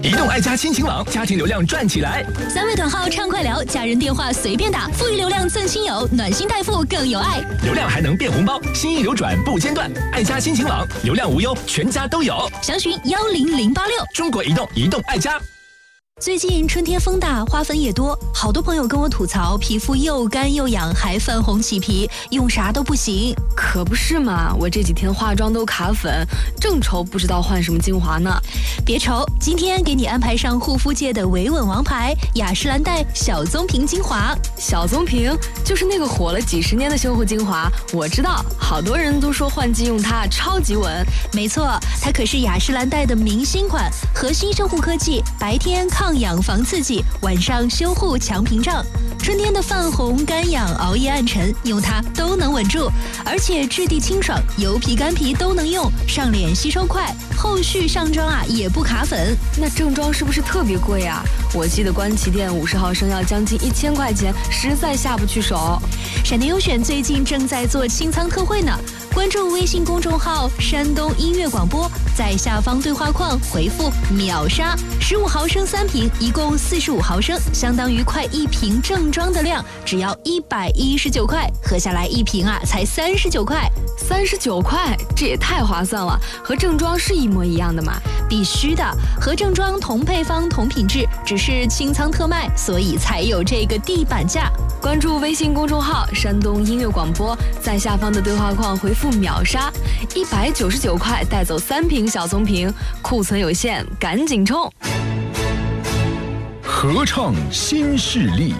移动爱家亲情网，家庭流量赚起来。 3位短号畅快聊，家人电话随便打，富裕流量赠亲友，暖心代付更有爱。 流量还能变红包，心意流转不间断。爱家亲情网，流量无忧，全家都有。 详询10086。 中国移动，移动爱家。 最近春天风大，花粉也多，好多朋友跟我吐槽皮肤又干又痒，还泛红起皮，用啥都不行。 可不是嘛，我这几天化妆都卡粉，正愁不知道换什么精华呢。 别愁，今天给你安排上护肤界的维稳王牌雅诗兰黛小棕瓶精华。 小棕瓶就是那个火了几10年的修护精华，我知道，好多人都说换季用它超级稳。 没错，它可是雅诗兰黛的明星款，核心修护科技，白天抗氧防刺激，晚上修护强屏障。春天的泛红、干痒、熬夜暗沉，用它都能稳住，而且质地清爽，油皮干皮都能用，上脸吸收快，后续上妆也不卡粉。 那正装是不是特别贵啊？我记得官旗店50毫升要将近1000块钱，实在下不去手。 闪电优选最近正在做清仓特惠呢，关注微信公众号山东音乐广播，在下方对话框回复秒杀，15毫升3瓶，一共45毫升，相当于快1瓶正装的量，只要119块，合下来1瓶才39块。 39块，这也太划算了，和正装是一模一样的吗？ 必须的，和正装同配方同品质，只是清仓特卖，所以才有这个地板价。 关注微信公众号山东音乐广播，在下方的对话框回复秒杀，199块带走3瓶小棕瓶，库存有限，赶紧冲！ 合唱新势力。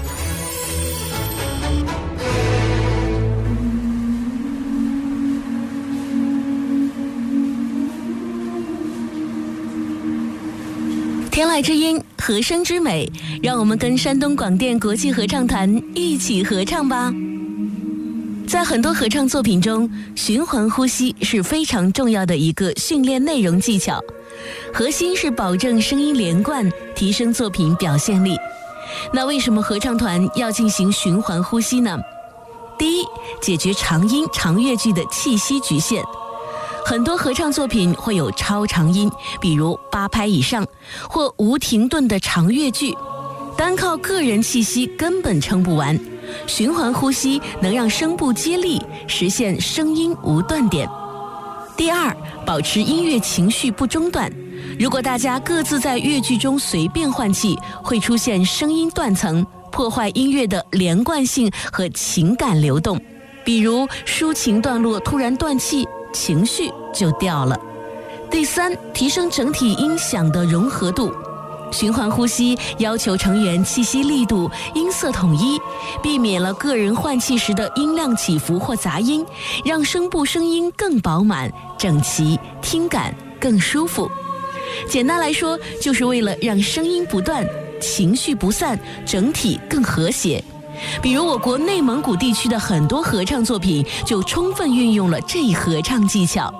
天籁之音，和声之美，让我们跟山东广电国际合唱团一起合唱吧。在很多合唱作品中，循环呼吸是非常重要的一个训练内容技巧，核心是保证声音连贯，提升作品表现力。那为什么合唱团要进行循环呼吸呢？第一，解决长音长乐句的气息局限。很多合唱作品会有超长音，比如8拍以上，或无停顿的长乐句，单靠个人气息根本撑不完。循环呼吸能让声部接力，实现声音无断点。第二，保持音乐情绪不中断。如果大家各自在乐句中随便换气，会出现声音断层，破坏音乐的连贯性和情感流动。比如抒情段落突然断气，情绪就掉了。第三，提升整体音响的融合度。循环呼吸要求成员气息力度、音色统一，避免了个人换气时的音量起伏或杂音，让声部声音更饱满、整齐，听感更舒服。简单来说，就是为了让声音不断，情绪不散，整体更和谐。比如我国内蒙古地区的很多合唱作品就充分运用了这一合唱技巧。